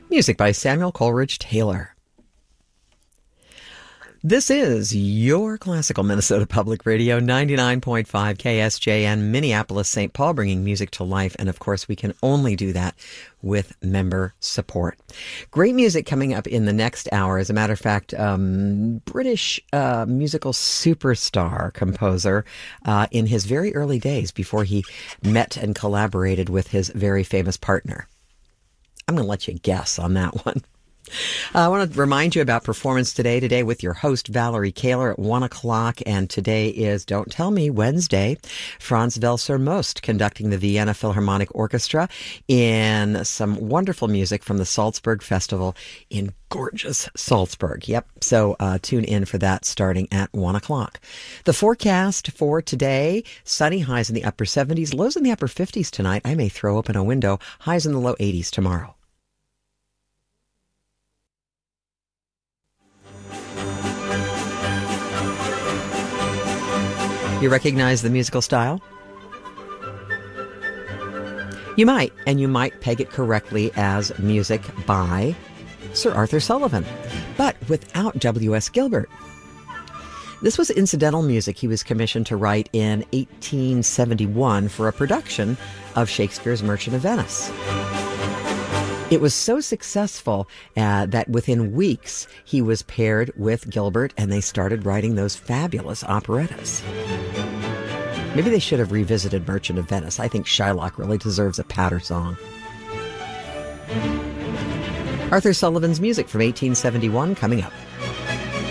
Music by Samuel Coleridge Taylor. This is your classical Minnesota Public Radio, 99.5 KSJN, Minneapolis, St. Paul, bringing music to life. And of course, we can only do that with member support. Great music coming up in the next hour. As a matter of fact, British musical superstar composer in his very early days before he met and collaborated with his very famous partner. I'm going to let you guess on that one. I want to remind you about Performance Today with your host, Valerie Kaler, at 1 o'clock. And today is, don't tell me, Wednesday. Franz Welser Most conducting the Vienna Philharmonic Orchestra in some wonderful music from the Salzburg Festival in gorgeous Salzburg. Yep. So tune in for that starting at 1 o'clock. The forecast for today, sunny, highs in the upper 70s, lows in the upper 50s tonight. I may throw open a window, highs in the low 80s tomorrow. You recognize the musical style? You might, and you might peg it correctly as music by Sir Arthur Sullivan, but without W.S. Gilbert. This was incidental music he was commissioned to write in 1871 for a production of Shakespeare's Merchant of Venice. It was so successful that within weeks he was paired with Gilbert and they started writing those fabulous operettas. Maybe they should have revisited Merchant of Venice. I think Shylock really deserves a patter song. Arthur Sullivan's music from 1871 coming up.